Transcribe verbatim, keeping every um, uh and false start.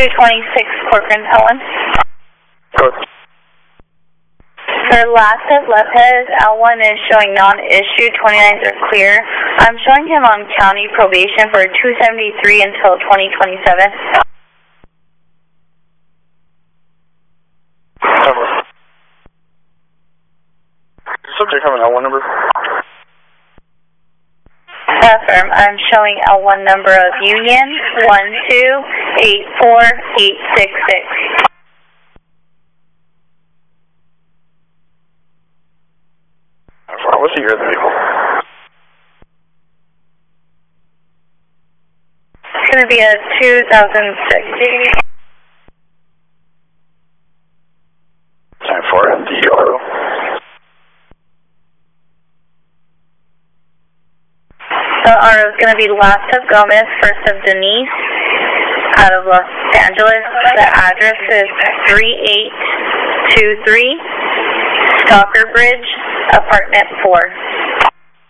two twenty-six Corcoran, Helen. Good. For last of Lopez, L one is showing non-issue, twenty-nines are clear. I'm showing him on county probation for two seventy-three until twenty twenty-seven. Cover. Subject have an L one number? Affirm. I'm showing L one number of Union one two eight four eight six six. What's the year of the vehicle? It's going to be a two thousand six. Time for it. The auto. The R O is going to be last of Gomez, first of Denise, out of Los Angeles. The address is three eight two three Stalker Bridge, apartment four.